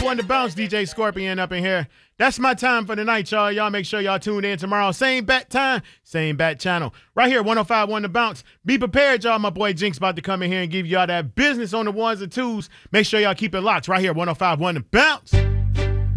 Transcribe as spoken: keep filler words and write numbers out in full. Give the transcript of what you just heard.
one The Bounce, D J Scorpion up in here. That's my time for the night, y'all. Y'all make sure y'all tune in tomorrow. Same bat time, same bat channel. Right here, one oh five point one The Bounce. Be prepared, y'all. My boy Jinx about to come in here and give y'all that business on the ones and twos. Make sure y'all keep it locked right here, one oh five point one The Bounce.